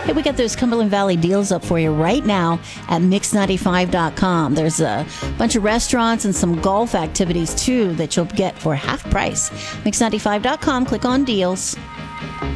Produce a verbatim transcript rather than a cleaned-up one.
Hey, we got those Cumberland Valley deals up for you right now at mix ninety-five dot com. There's a bunch of restaurants and some golf activities, too, that you'll get for half price. mix ninety-five dot com. Click on deals.